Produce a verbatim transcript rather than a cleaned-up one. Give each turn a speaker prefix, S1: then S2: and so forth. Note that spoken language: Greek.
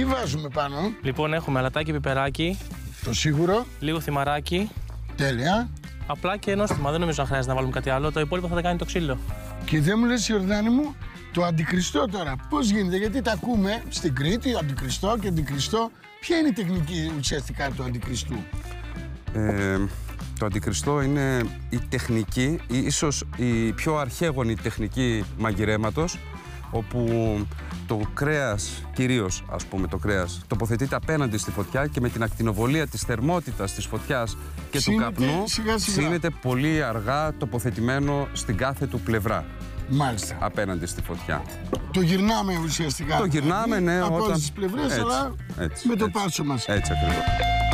S1: Τι βάζουμε πάνω?
S2: Λοιπόν, έχουμε αλατάκι, πιπεράκι.
S1: Το σίγουρο.
S2: Λίγο θυμαράκι.
S1: Τέλεια.
S2: Απλά και νόστιμα. Δεν νομίζω να χρειάζεται να βάλουμε κάτι άλλο. Το υπόλοιπο θα τα κάνει το ξύλο.
S1: Και δεν μου λες, Ιορδάνη μου, το αντικριστό τώρα πώς γίνεται? Γιατί τα ακούμε στην Κρήτη, αντικριστό και αντικριστό. Ποια είναι η τεχνική ουσιαστικά του αντικριστού?
S3: Ε, το αντικριστό είναι η τεχνική, ίσως η πιο αρχαίγονη τεχνική μαγειρέματος, όπου το κρέας, κυρίως ας πούμε το κρέας, τοποθετείται απέναντι στη φωτιά και με την ακτινοβολία της θερμότητας της φωτιάς και
S1: Ψήνεται
S3: του καπνού
S1: σιγά σιγά.
S3: ψήνεται πολύ αργά τοποθετημένο στην κάθε του πλευρά.
S1: Μάλιστα.
S3: Απέναντι στη φωτιά.
S1: Το γυρνάμε ουσιαστικά.
S3: Το γυρνάμε, ναι,
S1: από
S3: όταν...
S1: όλες τις πλευρές,
S3: έτσι,
S1: αλλά
S3: έτσι,
S1: με το
S3: έτσι,
S1: πάσο μας.
S3: Έτσι ακριβώς.